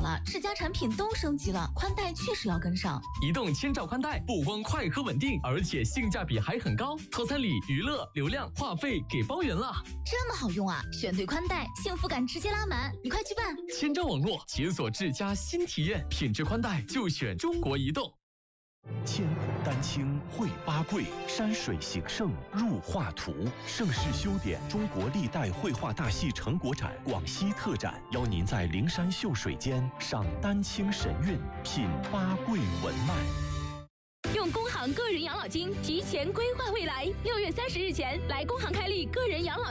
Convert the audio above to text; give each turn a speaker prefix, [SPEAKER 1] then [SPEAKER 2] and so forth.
[SPEAKER 1] 了，智家产品都升级了，宽带确实要跟上。
[SPEAKER 2] 移动千兆宽带不光快和稳定，而且性价比还很高，套餐里娱乐、流量、话费给包圆了。
[SPEAKER 1] 这么好用啊！选对宽带，幸福感直接拉满，你快去办！
[SPEAKER 2] 千兆网络解锁智家新体验，品质宽带就选中国移动。
[SPEAKER 3] 千古丹青绘八桂，山水形胜入画图。盛世修典中国历代绘画大戏成果展广西特展，邀您在灵山秀水间赏丹青神韵，品八桂文脉。
[SPEAKER 4] 用工行个人养老金提前规划未来，6月30日前来工行开立个人养老